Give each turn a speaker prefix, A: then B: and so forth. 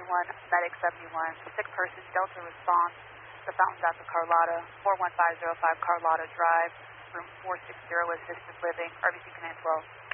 A: 71, Medic 71. Sick person, Delta response. The Fountains out to Carlotta, 41505 Carlotta Drive, room 460, assisted living, RBC Command 12.